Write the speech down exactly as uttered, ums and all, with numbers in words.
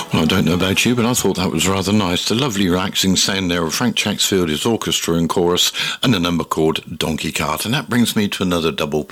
I don't know about you, but I thought that was rather nice. The lovely relaxing sound there of Frank Chacksfield's orchestra and chorus and a number called Donkey Cart. And that brings me to another double